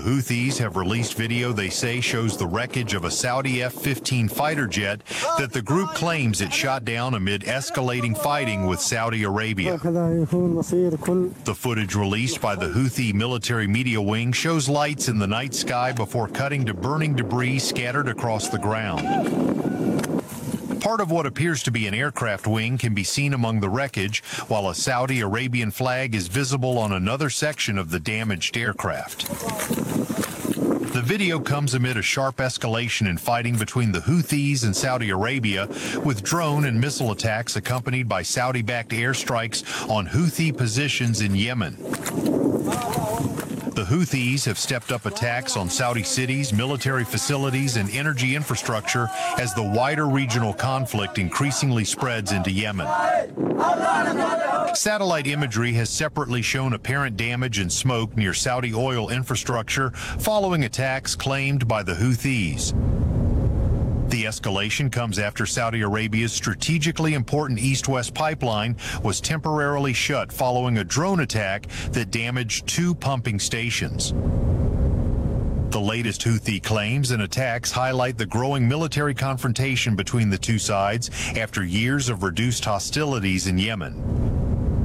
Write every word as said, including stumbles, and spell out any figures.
Houthis have released video they say shows the wreckage of a Saudi F fifteen fighter jet that the group claims it shot down amid escalating fighting with Saudi Arabia. The footage released by the Houthi military media wing shows lights in the night sky before cutting to burning debris scattered across the ground. Part of what appears to be an aircraft wing can be seen among the wreckage, while a Saudi Arabian flag is visible on another section of the damaged aircraft. The video comes amid a sharp escalation in fighting between the Houthis and Saudi Arabia, with drone and missile attacks accompanied by Saudi-backed airstrikes on Houthi positions in Yemen. The Houthis have stepped up attacks on Saudi cities, military facilities, and energy infrastructure as the wider regional conflict increasingly spreads into Yemen. Satellite imagery has separately shown apparent damage and smoke near Saudi oil infrastructure following attacks claimed by the Houthis. The escalation comes after Saudi Arabia's strategically important east-west pipeline was temporarily shut following a drone attack that damaged two pumping stations. The latest Houthi claims and attacks highlight the growing military confrontation between the two sides after years of reduced hostilities in Yemen.